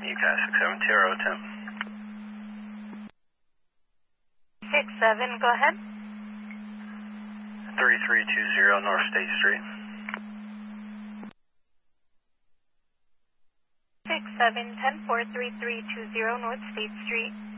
UCAS 67 Tiro 10. 67, go ahead. 3320 North State Street. 67, 10-4, 3320 North State Street.